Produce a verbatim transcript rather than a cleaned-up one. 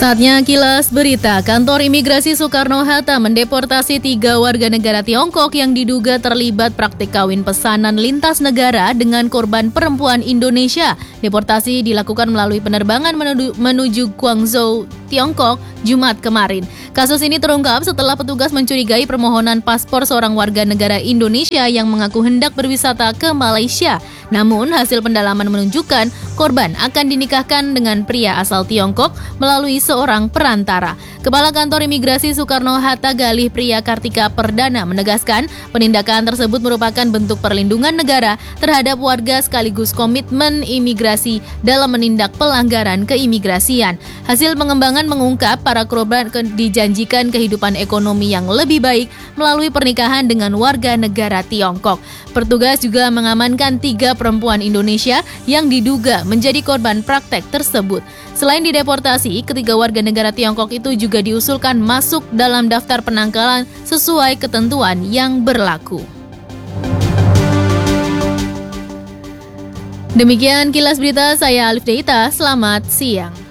Saatnya kilas berita. Kantor Imigrasi Soekarno-Hatta mendeportasi tiga warga negara Tiongkok yang diduga terlibat praktik kawin pesanan lintas negara dengan korban perempuan Indonesia. Deportasi dilakukan melalui penerbangan menuju, menuju Guangzhou, Tiongkok, Jumat kemarin. Kasus ini terungkap setelah petugas mencurigai permohonan paspor seorang warga negara Indonesia yang mengaku hendak berwisata ke Malaysia. Namun, hasil pendalaman menunjukkan korban akan dinikahkan dengan pria asal Tiongkok melalui seorang perantara. Kepala Kantor Imigrasi Soekarno-Hatta Galih Priya Kartika Perdana menegaskan penindakan tersebut merupakan bentuk perlindungan negara terhadap warga sekaligus komitmen imigrasi dalam menindak pelanggaran keimigrasian. Hasil pengembangan mengungkap para korban dijanjikan kehidupan ekonomi yang lebih baik melalui pernikahan dengan warga negara Tiongkok. Petugas juga mengamankan tiga perempuan Indonesia yang diduga menjadi korban praktek tersebut. Selain dideportasi, ketiga warga negara Tiongkok itu juga diusulkan masuk dalam daftar penangkalan sesuai ketentuan yang berlaku. Demikian kilas berita, saya Alif Deita, selamat siang.